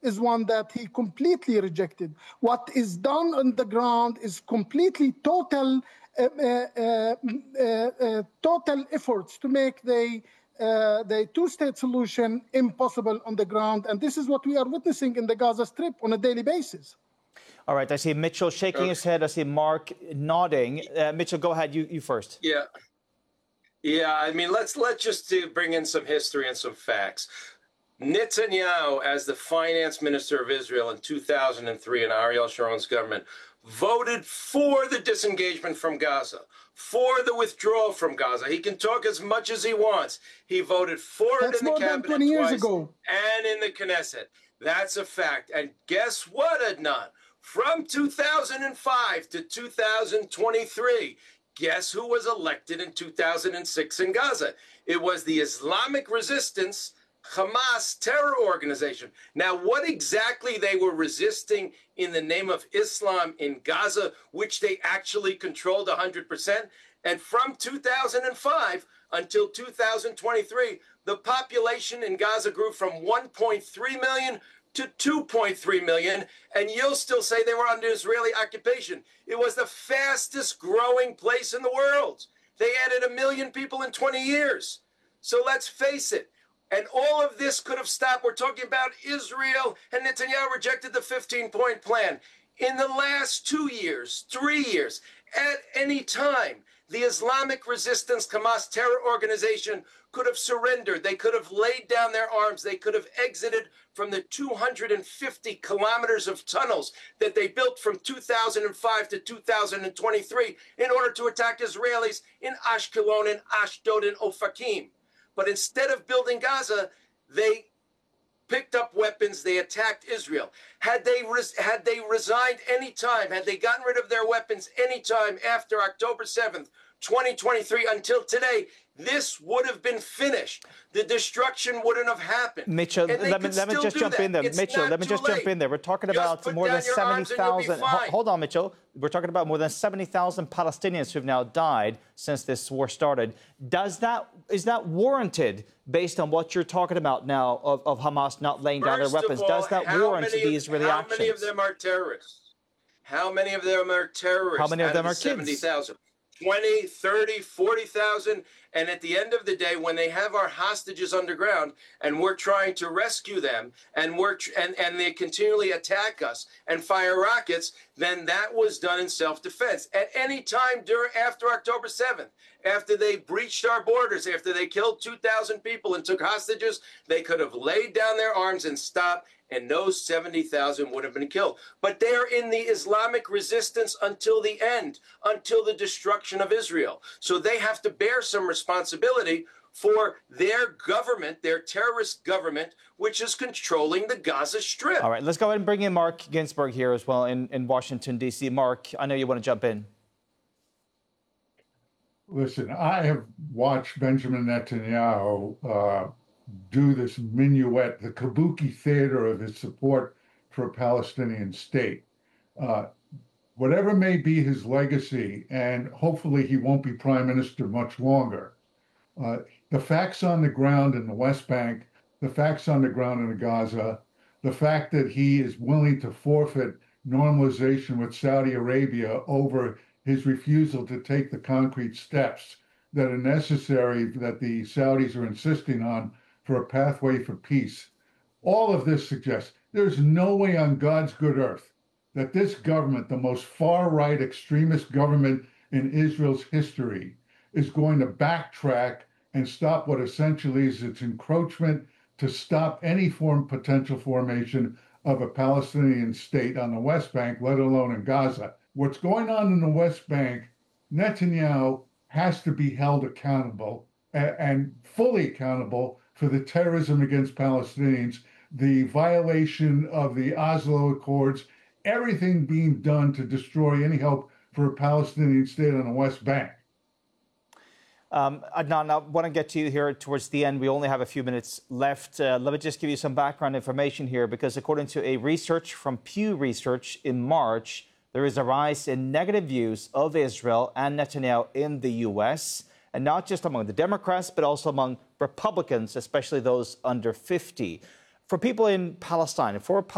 is one that he completely rejected. What is done on the ground is completely total efforts to make the two-state solution impossible on the ground. And this is what we are witnessing in the Gaza Strip on a daily basis. All right, I see Mitchell shaking his head. I see Mark nodding. Mitchell, go ahead. You first. Yeah. I mean, let's just bring in some history and some facts. Netanyahu, as the finance minister of Israel in 2003 in Ariel Sharon's government, voted for the disengagement from Gaza, for the withdrawal from Gaza. He can talk as much as he wants. He voted for it in the cabinet 20 years twice ago. and in the Knesset. That's a fact. And guess what, Adnan? From 2005 to 2023, guess who was elected in 2006 in Gaza? It was the Islamic Resistance Hamas terror organization. Now, what exactly they were resisting in the name of Islam in Gaza, which they actually controlled 100%. And from 2005 until 2023, the population in Gaza grew from 1.3 million to 2.3 million, and you'll still say they were under Israeli occupation. It was the fastest growing place in the world. They added 1 million people in 20 years. So let's face it. And all of this could have stopped. We're talking about Israel, and Netanyahu rejected the 15-point plan. In the last 2 years, 3 years, at any time, the Islamic Resistance Hamas terror organization could have surrendered. They could have laid down their arms. They could have exited from the 250 kilometers of tunnels that they built from 2005 to 2023 in order to attack Israelis in Ashkelon and Ashdod and Ofakim. But instead of building Gaza, they picked up weapons. They attacked Israel. Had they resigned any time, had they gotten rid of their weapons any time after October 7th, 2023 until today, this would have been finished. The destruction wouldn't have happened. Mitchell, let me just jump in there. Mitchell, let me just jump in there. We're talking about more than 70,000. Hold on, Mitchell. We're talking about more than 70,000 Palestinians who've now died since this war started. Is that warranted based on what you're talking about now of Hamas not laying down their weapons? Does that warrant the Israeli actions? How many of them are terrorists? How many of them are terrorists? How many of them are kids? 70,000. 20, 30, 40,000. And at the end of the day, when they have our hostages underground and we're trying to rescue them and they continually attack us and fire rockets, then that was done in self-defense. At any time after October 7th, after they breached our borders, after they killed 2,000 people and took hostages, they could have laid down their arms and stopped, and those 70,000 would have been killed. But they're in the Islamic resistance until the end, until the destruction of Israel. So they have to bear some responsibility for their government, their terrorist government, which is controlling the Gaza Strip. All right, let's go ahead and bring in Mark Ginsburg here as well in Washington, D.C. Mark, I know you want to jump in. Listen, I have watched Benjamin Netanyahu do this minuet, the kabuki theater of his support for a Palestinian state. Whatever may be his legacy, and hopefully he won't be prime minister much longer, the facts on the ground in the West Bank, the facts on the ground in Gaza, the fact that he is willing to forfeit normalization with Saudi Arabia over his refusal to take the concrete steps that are necessary, that the Saudis are insisting on for a pathway for peace. All of this suggests there's no way on God's good earth that this government, the most far-right extremist government in Israel's history, is going to backtrack and stop what essentially is its encroachment to stop any potential formation of a Palestinian state on the West Bank, let alone in Gaza. What's going on in the West Bank, Netanyahu has to be held accountable and fully accountable for the terrorism against Palestinians, the violation of the Oslo Accords, everything being done to destroy any hope for a Palestinian state on the West Bank. Adnan, I want to get to you here towards the end. We only have a few minutes left. Let me just give you some background information here, because according to a research from Pew Research in March, there is a rise in negative views of Israel and Netanyahu in the U.S., and not just among the Democrats, but also among Republicans, especially those under 50. For people in Palestine, for